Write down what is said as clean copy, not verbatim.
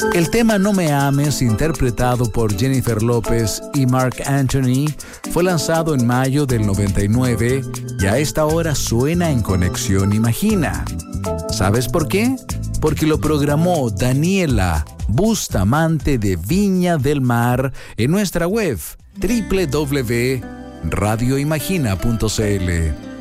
El tema No Me Ames, interpretado por Jennifer López y Marc Anthony, fue lanzado en mayo del 99 y a esta hora suena en Conexión Imagina. ¿Sabes por qué? Porque lo programó Daniela Bustamante de Viña del Mar en nuestra web www.radioimagina.cl.